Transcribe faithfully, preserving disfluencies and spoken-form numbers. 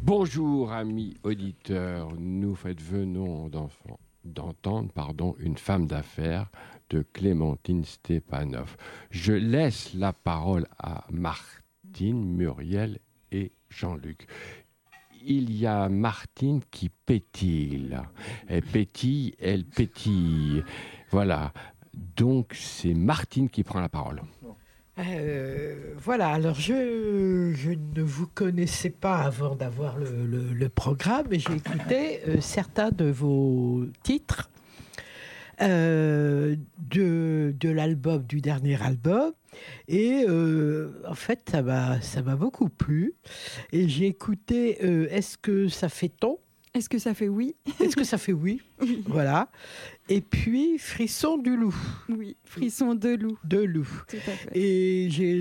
Bonjour amis auditeurs, nous faites venons d'enfants, d'entendre pardon, une femme d'affaires de Clémentine Stepanov. Je laisse la parole à Martine, Muriel et Jean-Luc. Il y a Martine qui pétille. Là. Elle pétille, elle pétille. Voilà. Donc c'est Martine qui prend la parole. Euh, voilà, alors je, je ne vous connaissais pas avant d'avoir le, le, le programme, et j'ai écouté euh, certains de vos titres euh, de, de l'album, du dernier album, et euh, en fait ça m'a, ça m'a beaucoup plu, et j'ai écouté euh, Est-ce que ça fait ton ? Est-ce que ça fait oui ? Est-ce que ça fait oui ? Oui. Voilà. Et puis Frisson du loup. Oui, Frisson de loup. De loup. Tout à fait. Et j'ai